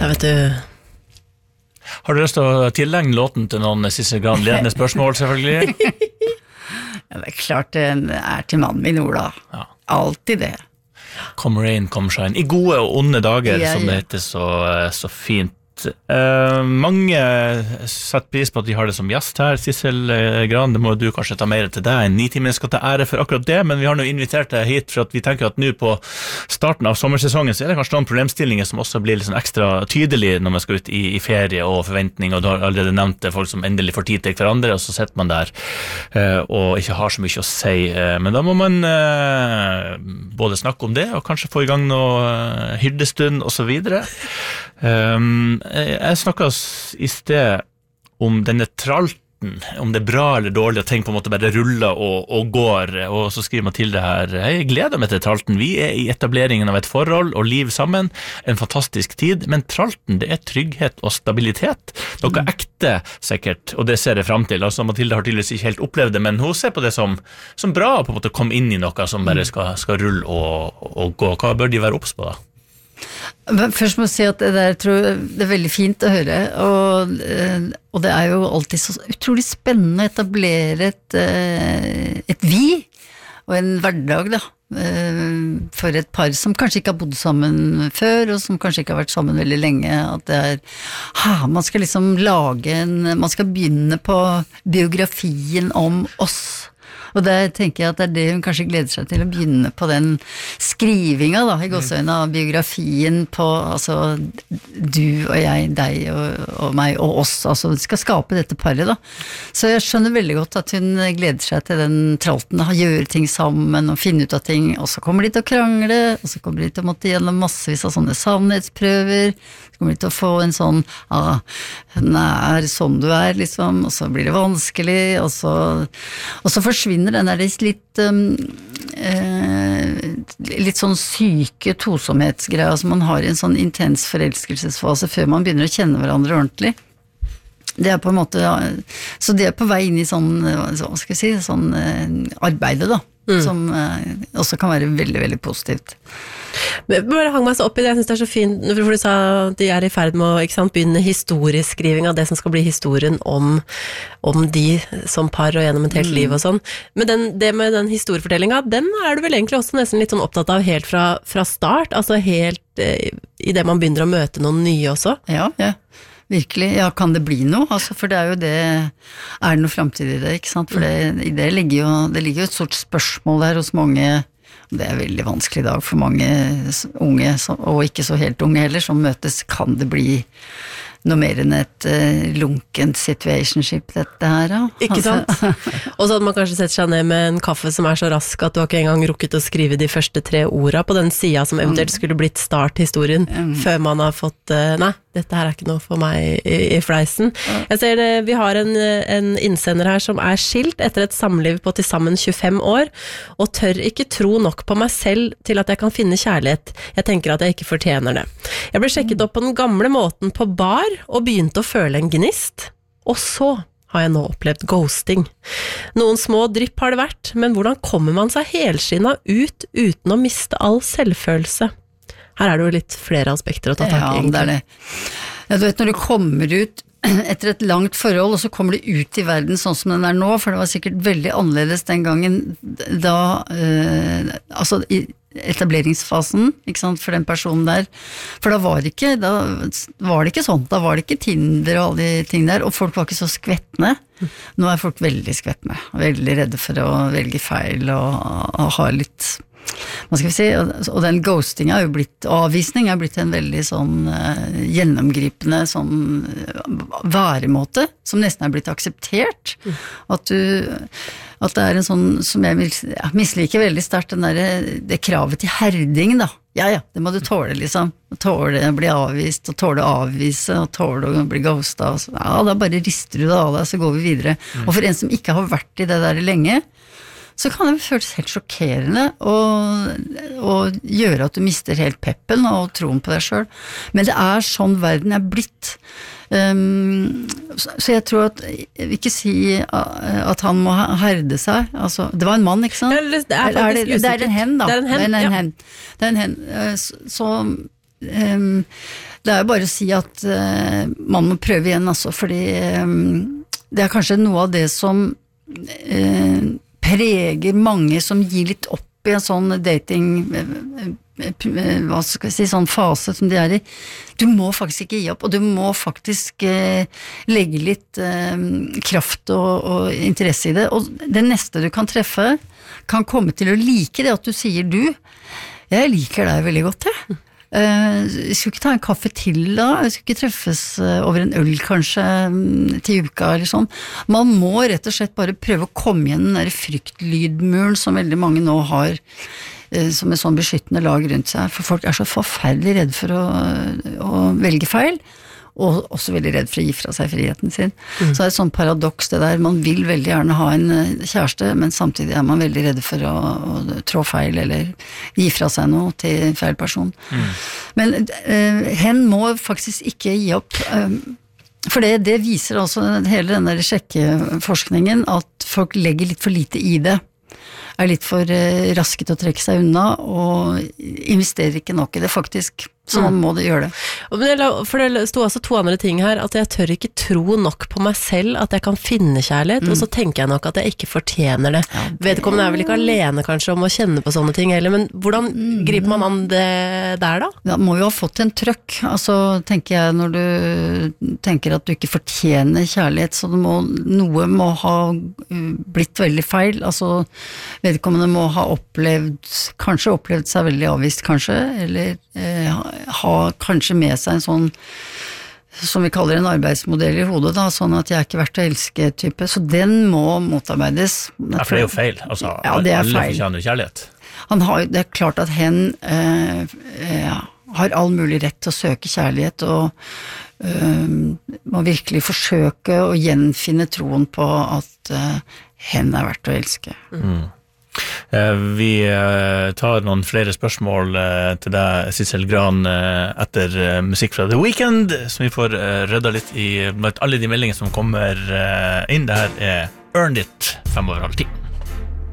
Ja, vet du. Har du lyst til å tilegne låten til noen Sissel Gran? Ledende spørsmål, selvfølgelig. Ja, det klart det til mannen min, Ola. Ja. Alltid det. Come rain, come shine. I gode og onde dager, som det heter så fint. Mange setter pris på at vi har det som gjest her, Sissel Gran. Det må du kanskje ta mer til deg. 9 timer skal ta ære for akkurat det, men vi har nå invitert deg hit for at vi tenker at nå på starten av sommersesongen så det kanskje noen problemstillinger som også blir litt sånn ekstra tydelige når man skal ut i ferie og forventning, og du har allerede nevnt det, folk som endelig får tid til hverandre, og så sitter man der og ikke har så mye å si, men da må man både snakke om det og kanskje få i gang noe hyrdestund og så videre. Jeg snakket i sted om denne tralten, om det er bra eller dårlig at ting på en måte bare ruller og går, og så skriver Mathilde her: jeg gleder meg til tralten, vi i etableringen av et forhold og liv sammen, en fantastisk tid, men tralten det trygghet og stabilitet, noe ekte sikkert, og det ser jeg frem til. Altså Mathilde har tydeligvis ikke helt opplevd det, men hun ser på det som bra på en måte å komme inn i noe som bare skal rulle og gå. Hva bør de være obs på da? Først må jeg si at det der tror jeg det veldig fint å høre, og det jo alltid så utrolig spennende å etablere et vi og en hverdag da, for et par som kanskje ikke har bodd sammen før, og som kanskje ikke har vært sammen veldig lenge, at det man skal liksom man skal begynne på biografien om oss. Og der tenker jeg at det hun kanskje gleder seg til å begynne på den skrivinga da, i gåseøyne av biografien på, altså, du og jeg, deg og meg og oss, altså, skal skape dette paret da. Så jeg skjønner veldig godt at hun gleder seg til den tralten, å gjøre ting sammen og finne ut av ting, og så kommer de til å krangle, og så kommer de til å måtte gjennom massevis av sånne sannhetsprøver, så kommer de til å få en sånn, sånn du liksom, og så blir det vanskelig, og så forsvinner den litt sånn syke tosomhetsgreia som man har i en sånn intens forelskelsesfase før man begynner å kjenne hverandre ordentlig. Det på en måte, så det på vei inn i sånn, hva skal jeg si, sånn arbeidet da, som også kan være veldig, veldig positivt. Men bare hang meg så opp i det, jeg synes det så fint, for du sa at de i ferd med å begynne historieskriving av det som skal bli historien om de som par og gjennom et helt liv og sånn. Men det med den historiefortellingen, den du vel egentlig også nesten litt sånn opptatt av helt fra start, altså helt i det man begynner å møte noen nye også? Ja. Virkelig, ja, kan det bli noe? Altså, for det jo det, det noe fremtid i det, ikke sant? For i det ligger jo et sort spørsmål der hos mange, det veldig vanskelig i dag for mange unge, og ikke så helt unge heller, som møtes, kan det bli noe mer enn et lunkent situationship, dette her, ja. Ikke sant? Og så hadde man kanskje sett seg ned med en kaffe som så rask at du har ikke engang rukket å skrive de første 3 ordene på den siden som eventuelt skulle blitt starthistorien, før man har fått, nei, dette her ikke noe for meg i fleisen. Jeg ser det, vi har en innsender her som skilt etter et samliv på til sammen 25 år, og tør ikke tro nok på meg selv til at jeg kan finne kjærlighet. Jeg tenker at jeg ikke fortjener det. Jeg ble sjekket opp på den gamle måten på bar, og begynte å føle en gnist, og så har jeg nå opplevd ghosting. Noen små drypp har det vært, men hvordan kommer man seg helskinnet ut uten å miste all selvfølelse? Her det jo litt flere aspekter å ta tak i. Ja, det det. Ja, du vet, når du kommer ut etter et langt forhold, og så kommer du ut i verden sånn som den nå, for det var sikkert veldig annerledes den gangen da, altså i etableringsfasen, ikke sant, for den personen der, for da var det ikke sånn, da var det ikke Tinder og alle de ting der, og folk var ikke så skvettende. Nå folk veldig skvettende, veldig redde for å velge feil og ha litt, hva skal vi si, og den ghosting jo blitt, avvisning blitt en veldig sånn gjennomgripende sånn væremåte, som nesten blitt akseptert, at det en sånn, som jeg misliker veldig sterkt, det kravet til herding da, ja, det må du tåle liksom, tåle å bli avvist, og tåle å avvise, og tåle å bli ghostet, ja, da bare rister du det av deg, så går vi videre, og for en som ikke har vært i det der lenge, så kan det føles helt sjokkerende og gjøre at du mister helt peppen og troen på deg selv. Men det sånn verden blitt. Så jeg tror at jeg vil ikke si at han må herde seg. Altså, det var en mann, ikke sant? Det faktisk usikkert. Det en hen da. Det en hen. Det en hen. Så det jo bare å si at man må prøve igjen, altså, fordi det kanskje noe av det som preger mange som gir litt opp i en sånn dating, hva skal jeg si, sånn fase som de i. Du må faktisk ikke gi opp, og du må faktisk legge litt kraft og interesse i det, og det neste du kan treffe kan komme til å like det at du sier jeg liker deg veldig godt, jeg. Jeg skulle ikke ta en kaffe til da, jeg skulle ikke treffes over en øl kanskje til uka eller sånn. Man må rett og slett bare prøve å komme igjen den der fryktlydmuren som veldig mange nå har, som en sånn beskyttende lag rundt seg, for folk så forferdelig redde for å velge feil, og også veldig redd for å gi fra seg friheten sin. Så det et sånn paradoks det der, man vil veldig gjerne ha en kjæreste, men samtidig man veldig redde for å trå feil, eller gi fra seg noe til feil person. Men hen må faktisk ikke gi opp, for det viser altså hele den der sjekkeforskningen, at folk legger litt for lite i det, litt for raske til å trekke seg unna, og investerer ikke nok i det faktisk. Så man må det gjøre det. For det sto også 2 andre ting her, at jeg tør ikke tro nok på meg selv at jeg kan finne kjærlighet, og så tenker jeg nok at jeg ikke fortjener det. Vedkommende vel ikke alene kanskje om å kjenne på sånne ting heller, men hvordan griper man an det der da? Da må jo ha fått en trøkk, altså tenker jeg, når du tenker at du ikke fortjener kjærlighet, så noe må ha blitt veldig feil, altså vedkommende må ha kanskje opplevd seg veldig avvist kanskje, eller ha kanskje med seg en sånn, som vi kaller en arbeidsmodell i hodet da, sånn at jeg ikke verdt å elske type, så den må motarbeides. Ja, for det jo feil, altså det alle feil. fortjener jo kjærlighet. Det klart at hen har all mulig rett til å søke kjærlighet, og må virkelig forsøke å gjenfinne troen på at hen verdt å elske. Vi tar noen flere spørsmål til deg, Sissel Gran, etter musikk fra The Weeknd, som vi får rydda litt i blant alle de meldingene som kommer inn. Det her Earned It, 5:30.